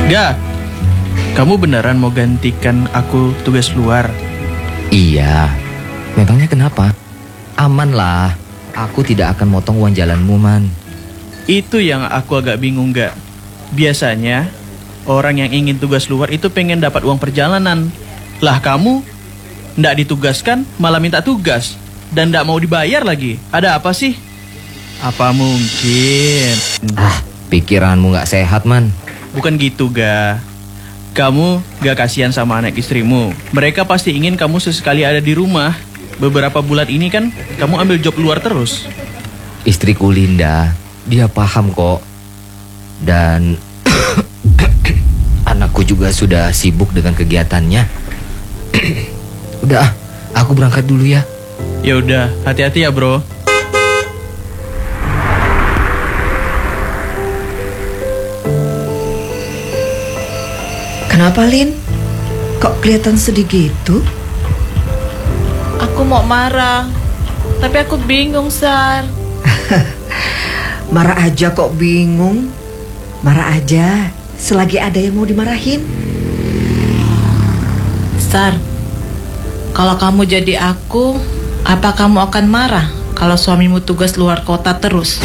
Gak, kamu beneran mau gantikan aku tugas luar? Iya. Memangnya kenapa? Aman lah. Aku tidak akan motong uang jalanmu, Man. Itu yang aku agak bingung, gak? Biasanya orang yang ingin tugas luar itu pengen dapat uang perjalanan. Lah kamu ndak ditugaskan malah minta tugas dan ndak mau dibayar lagi. Ada apa sih? Apa mungkin? Pikiranmu gak sehat, Man. Bukan gitu, ga. Kamu gak kasihan sama anak istrimu. Mereka pasti ingin kamu sesekali ada di rumah. Beberapa bulan ini kan kamu ambil job luar terus. Istriku Linda, dia paham kok. Dan anakku juga sudah sibuk dengan kegiatannya. Udah, aku berangkat dulu ya. Ya udah, hati-hati ya, bro. Kenapa, Lin? Kok kelihatan sedih gitu? Aku mau marah, tapi aku bingung, Sar. Marah aja kok bingung. Marah aja, selagi ada yang mau dimarahin. Sar, kalau kamu jadi aku, apa kamu akan marah kalau suamimu tugas luar kota terus?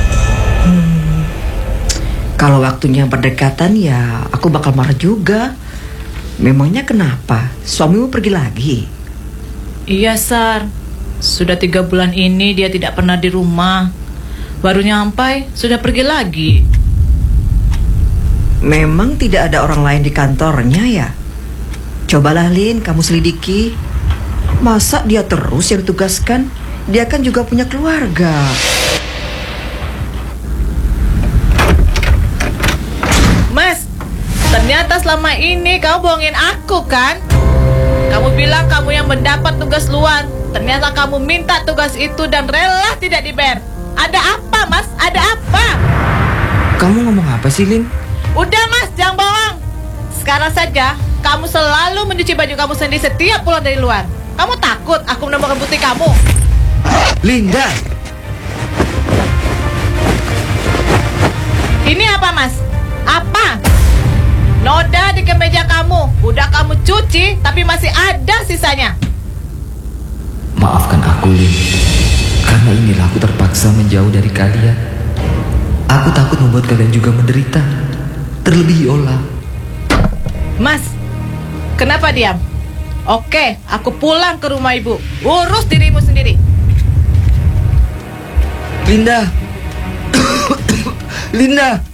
Kalau waktunya berdekatan ya aku bakal marah juga. Memangnya kenapa? Suamimu pergi lagi? Iya, Sar. Sudah 3 bulan ini dia tidak pernah di rumah. Baru nyampai, sudah pergi lagi. Memang tidak ada orang lain di kantornya ya? Cobalah, Lin, kamu selidiki. Masa dia terus yang ditugaskan? Dia kan juga punya keluarga. Mas, ternyata selama ini kamu bohongin aku kan? Kamu bilang kamu yang mendapat tugas luar. Ternyata kamu minta tugas itu dan rela tidak dibayar. Ada apa, Mas? Ada apa? Kamu ngomong apa sih, Lin? Udah, Mas, jangan bohong. Sekarang saja kamu selalu mencuci baju kamu sendiri setiap pulang dari luar. Kamu takut aku menemukan bukti kamu? Linda! Ini apa, Mas? Apa? Noda di kemeja kamu. Udah kamu cuci, tapi masih ada sisanya. Maafkan aku, Lin. Karena inilah aku terpaksa menjauh dari kalian. Aku takut membuat kalian juga menderita. Terlebih Ola. Mas, kenapa diam? Oke, aku pulang ke rumah ibu. Urus dirimu sendiri. Linda! Linda!